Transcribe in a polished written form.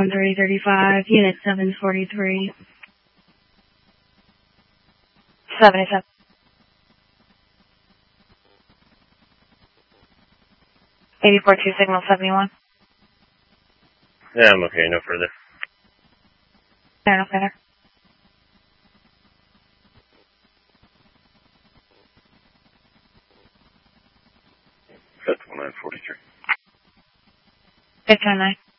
73035, unit 743. 77. Eighty-four two signal 71. Yeah, I'm okay, no further. There, no further. That's 1943. 529.